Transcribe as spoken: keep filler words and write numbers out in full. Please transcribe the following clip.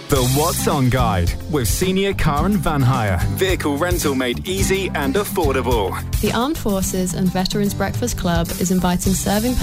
The What's On Guide with Senior Car and Van Hire. Vehicle rental made easy and affordable. The Armed Forces and Veterans Breakfast Club is inviting serving